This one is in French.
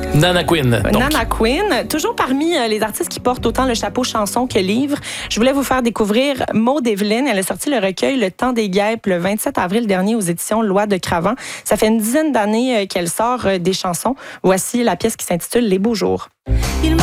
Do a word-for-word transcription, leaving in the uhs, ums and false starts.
Nana Queen. Donc. Nana Queen, toujours parmi euh, les artistes qui portent autant le chapeau chanson que livre. Je voulais vous faire découvrir Maud Eveline. Elle a sorti le recueil Le Temps des guêpes le vingt-sept avril dernier aux éditions Loi de Cravant. Ça fait une dizaine d'années euh, qu'elle sort euh, des chansons. Voici la pièce qui s'intitule Les beaux jours.